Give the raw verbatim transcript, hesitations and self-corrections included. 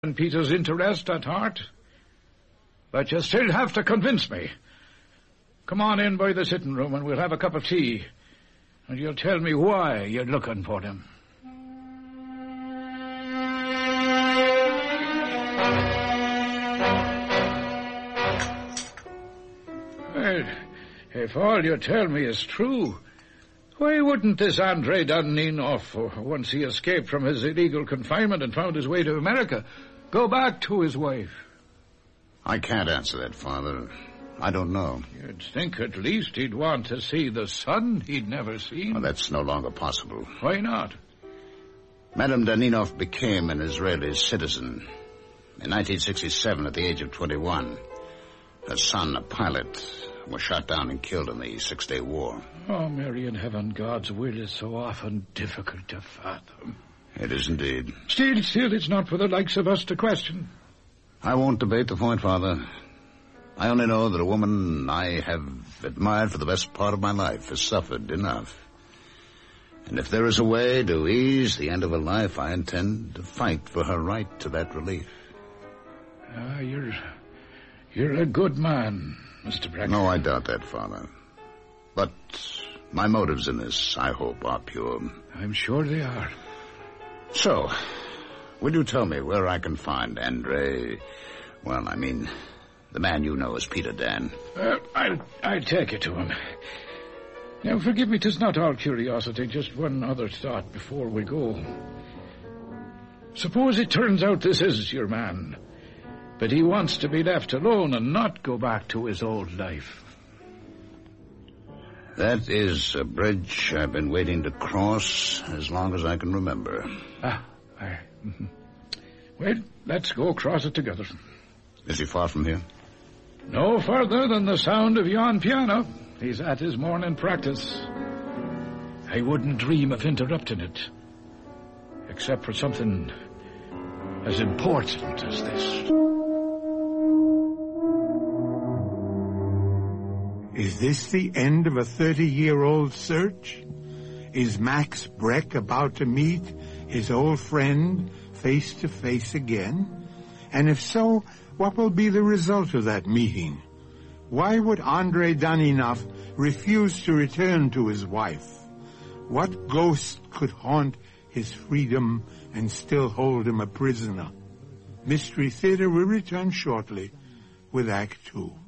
and Peter's interest at heart. But you still have to convince me. Come on in by the sitting room and we'll have a cup of tea. And you'll tell me why you're looking for them. Well, if all you tell me is true, why wouldn't this Andrei Daninov, once he escaped from his illegal confinement and found his way to America, go back to his wife? I can't answer that, Father. I don't know. You'd think at least he'd want to see the son he'd never seen. Well, that's no longer possible. Why not? Madame Daninov became an Israeli citizen. In nineteen sixty-seven, at the age of twenty-one, her son, a pilot, was shot down and killed in the Six-Day War. Oh, Mary in heaven, God's will is so often difficult to fathom. It is indeed. Still, still, it's not for the likes of us to question. I won't debate the point, Father. I only know that a woman I have admired for the best part of my life has suffered enough. And if there is a way to ease the end of her life, I intend to fight for her right to that relief. Ah, you're... you're a good man, Mister Brackett. No, I doubt that, Father. But my motives in this, I hope, are pure. I'm sure they are. So, will you tell me where I can find Andrei... Well, I mean, the man you know as Peter Dan? Uh, I'll, I'll take you to him. Now, forgive me, 'tis not all curiosity, just one other thought before we go. Suppose it turns out this is your man, but he wants to be left alone and not go back to his old life. That is a bridge I've been waiting to cross as long as I can remember. Ah, I... Mm-hmm. Well, let's go across it together. Is he far from here? No further than the sound of yon piano. He's at his morning practice. I wouldn't dream of interrupting it, except for something as important as this. Is this the end of a thirty-year-old search? Is Max Breck about to meet his old friend face to face again? And if so, what will be the result of that meeting? Why would Andrei Daninov refuse to return to his wife? What ghost could haunt his freedom and still hold him a prisoner? Mystery Theater will return shortly with Act Two.